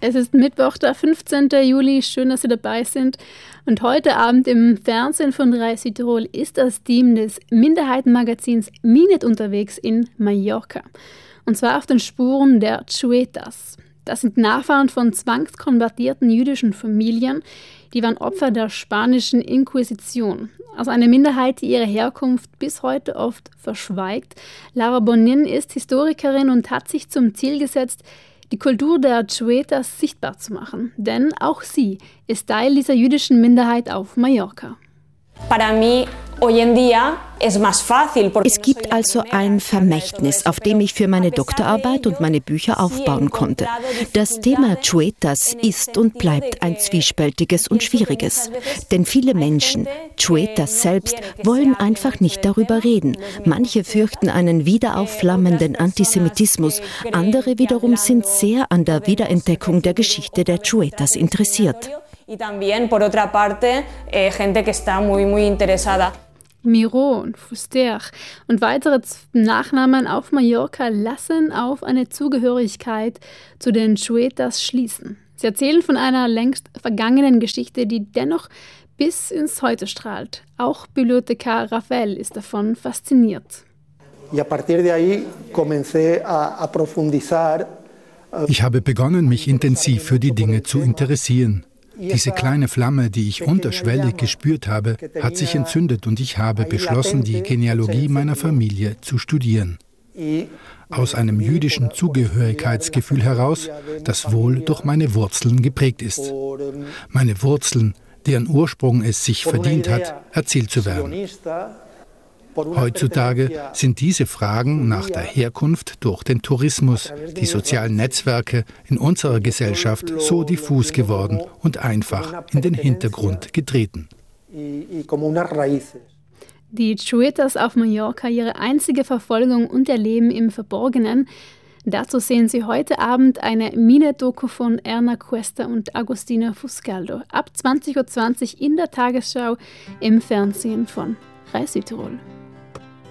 Es ist Mittwoch, der 15. Juli. Schön, dass Sie dabei sind. Und heute Abend im Fernsehen von Rai Südtirol ist das Team des Minderheitenmagazins Minet unterwegs in Mallorca. Und zwar auf den Spuren der Chuetas. Das sind Nachfahren von zwangskonvertierten jüdischen Familien, die waren Opfer der spanischen Inquisition. Also eine Minderheit, die ihre Herkunft bis heute oft verschweigt. Lara Bonin ist Historikerin und hat sich zum Ziel gesetzt, die Kultur der Chuetas sichtbar zu machen. Denn auch sie ist Teil dieser jüdischen Minderheit auf Mallorca. Es gibt also ein Vermächtnis, auf dem ich für meine Doktorarbeit und meine Bücher aufbauen konnte. Das Thema Chuetas ist und bleibt ein zwiespältiges und schwieriges. Denn viele Menschen, Chuetas selbst, wollen einfach nicht darüber reden. Manche fürchten einen wiederaufflammenden Antisemitismus, andere wiederum sind sehr an der Wiederentdeckung der Geschichte der Chuetas interessiert. Y también, por otra parte, gente que está muy interesada. Miro und Fuster und weitere Nachnamen auf Mallorca lassen auf eine Zugehörigkeit zu den Chuetas schließen. Sie erzählen von einer längst vergangenen Geschichte, die dennoch bis ins Heute strahlt. Auch Bibliothekar Rafael ist davon fasziniert. Ich habe begonnen, mich intensiv für die Dinge zu interessieren. Diese kleine Flamme, die ich unterschwellig gespürt habe, hat sich entzündet und ich habe beschlossen, die Genealogie meiner Familie zu studieren. Aus einem jüdischen Zugehörigkeitsgefühl heraus, das wohl durch meine Wurzeln geprägt ist. Meine Wurzeln, deren Ursprung es sich verdient hat, erzählt zu werden. Heutzutage sind diese Fragen nach der Herkunft durch den Tourismus, die sozialen Netzwerke in unserer Gesellschaft so diffus geworden und einfach in den Hintergrund getreten. Die Chuetas auf Mallorca, ihre einzige Verfolgung und ihr Leben im Verborgenen. Dazu sehen Sie heute Abend eine Minet-Doku von Erna Cuesta und Agustina Fuscaldo. Ab 20:20 Uhr in der Tagesschau im Fernsehen von Rai Südtirol.